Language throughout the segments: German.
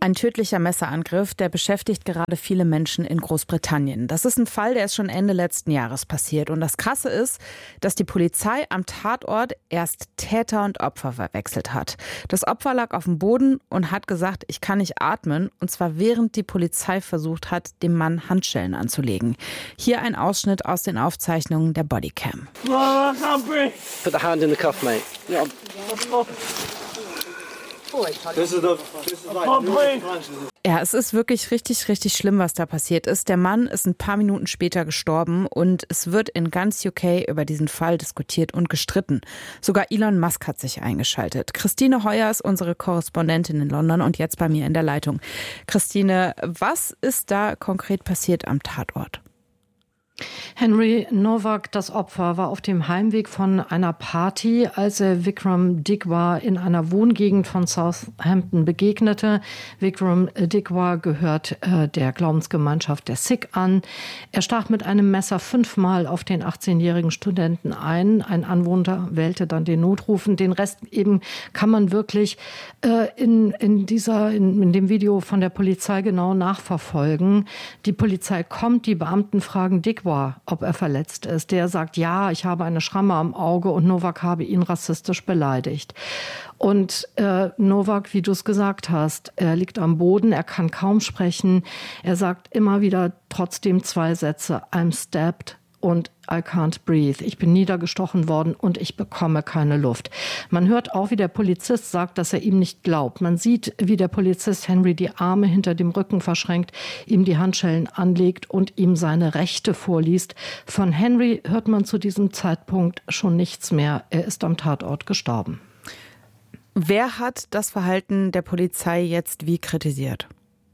Ein tödlicher Messerangriff, der beschäftigt gerade viele Menschen in Großbritannien. Das ist ein Fall, der ist schon Ende letzten Jahres passiert. Und das Krasse ist, dass die Polizei am Tatort erst Täter und Opfer verwechselt hat. Das Opfer lag auf dem Boden und hat gesagt, ich kann nicht atmen. Und zwar während die Polizei versucht hat, dem Mann Handschellen anzulegen. Hier ein Ausschnitt aus den Aufzeichnungen der Bodycam. Oh, I can't breathe. Put the hand in the cuff, mate. Yeah. Ja, es ist wirklich richtig, richtig schlimm, was da passiert ist. Der Mann ist ein paar Minuten später gestorben und es wird in ganz UK über diesen Fall diskutiert und gestritten. Sogar Elon Musk hat sich eingeschaltet. Christine Heuer ist unsere Korrespondentin in London und jetzt bei mir in der Leitung. Christine, was ist da konkret passiert am Tatort? Henry Nowak, das Opfer, war auf dem Heimweg von einer Party, als er Vikram Digwa in einer Wohngegend von Southampton begegnete. Vikram Digwa gehört der Glaubensgemeinschaft der Sikh an. Er stach mit einem Messer 5-mal auf den 18-jährigen Studenten ein. Ein Anwohner wählte dann den Notruf. Den Rest eben kann man wirklich in dem Video von der Polizei genau nachverfolgen. Die Polizei kommt, die Beamten fragen Digwa, ob er verletzt ist. Der sagt, ja, ich habe eine Schramme am Auge und Nowak habe ihn rassistisch beleidigt. Und Nowak, wie du es gesagt hast, er liegt am Boden, er kann kaum sprechen. Er sagt immer wieder trotzdem 2 Sätze, I'm stabbed und I can't breathe. Ich bin niedergestochen worden und ich bekomme keine Luft. Man hört auch, wie der Polizist sagt, dass er ihm nicht glaubt. Man sieht, wie der Polizist Henry die Arme hinter dem Rücken verschränkt, ihm die Handschellen anlegt und ihm seine Rechte vorliest. Von Henry hört man zu diesem Zeitpunkt schon nichts mehr. Er ist am Tatort gestorben. Wer hat das Verhalten der Polizei jetzt wie kritisiert?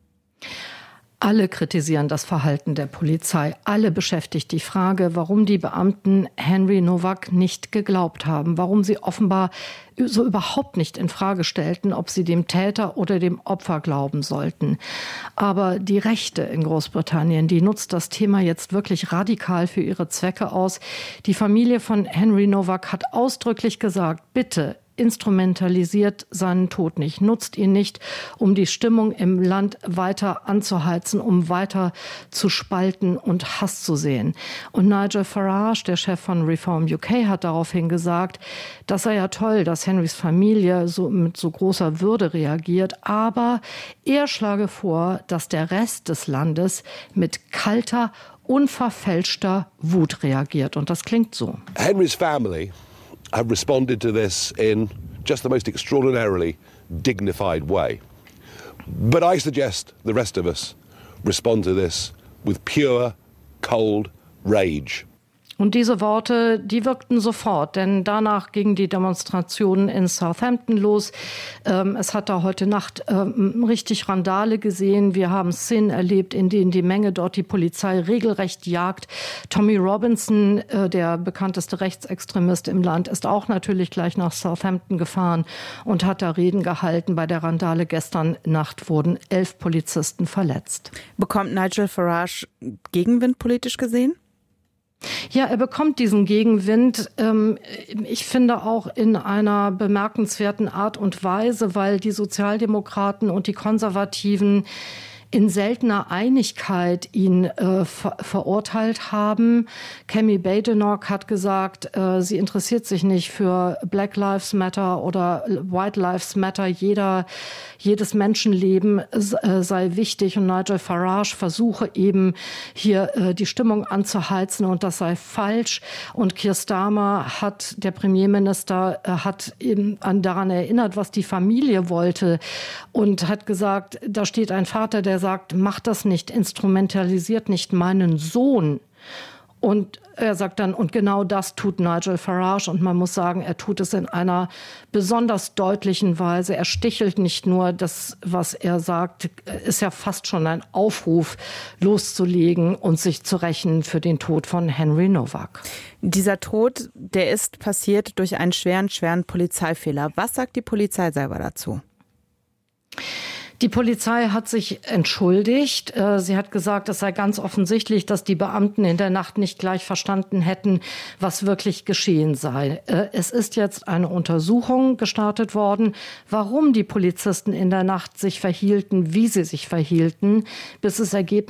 Alle kritisieren das Verhalten der Polizei. Alle beschäftigt die Frage, warum die Beamten Henry Nowak nicht geglaubt haben. Warum sie offenbar so überhaupt nicht in Frage stellten, ob sie dem Täter oder dem Opfer glauben sollten. Aber die Rechte in Großbritannien, die nutzt das Thema jetzt wirklich radikal für ihre Zwecke aus. Die Familie von Henry Nowak hat ausdrücklich gesagt, bitte, instrumentalisiert seinen Tod nicht, nutzt ihn nicht, um die Stimmung im Land weiter anzuheizen, um weiter zu spalten und Hass zu sehen. Und Nigel Farage, der Chef von Reform UK, hat daraufhin gesagt, das sei ja toll, dass Henrys Familie mit so großer Würde reagiert, aber er schlage vor, dass der Rest des Landes mit kalter, unverfälschter Wut reagiert. Und das klingt so. Henry's family have responded to this in just the most extraordinarily dignified way. But I suggest the rest of us respond to this with pure, cold rage. Und diese Worte, die wirkten sofort, denn danach gingen die Demonstrationen in Southampton los. Es hat da heute Nacht richtig Randale gesehen. Wir haben Szenen erlebt, in denen die Menge dort die Polizei regelrecht jagt. Tommy Robinson, der bekannteste Rechtsextremist im Land, ist auch natürlich gleich nach Southampton gefahren und hat da Reden gehalten. Bei der Randale gestern Nacht wurden 11 Polizisten verletzt. Bekommt Nigel Farage Gegenwind politisch gesehen? Ja, er bekommt diesen Gegenwind, ich finde auch in einer bemerkenswerten Art und Weise, weil die Sozialdemokraten und die Konservativen in seltener Einigkeit ihn verurteilt haben. Kemi Badenoch hat gesagt, sie interessiert sich nicht für Black Lives Matter oder White Lives Matter. Jedes Menschenleben sei wichtig. Und Nigel Farage versuche eben hier die Stimmung anzuheizen und das sei falsch. Und Keir Starmer der Premierminister, hat eben daran erinnert, was die Familie wollte und hat gesagt, da steht ein Vater, der sagt, macht das nicht, instrumentalisiert nicht meinen Sohn. Und er sagt dann, und genau das tut Nigel Farage. Und man muss sagen, er tut es in einer besonders deutlichen Weise. Er stichelt nicht nur, das, was er sagt, ist ja fast schon ein Aufruf, loszulegen und sich zu rächen für den Tod von Henry Nowak. Dieser Tod, der ist passiert durch einen schweren Polizeifehler. Was sagt die Polizei selber dazu? Die Polizei hat sich entschuldigt. Sie hat gesagt, es sei ganz offensichtlich, dass die Beamten in der Nacht nicht gleich verstanden hätten, was wirklich geschehen sei. Es ist jetzt eine Untersuchung gestartet worden, warum die Polizisten in der Nacht sich verhielten, wie sie sich verhielten, bis es Ergebnisse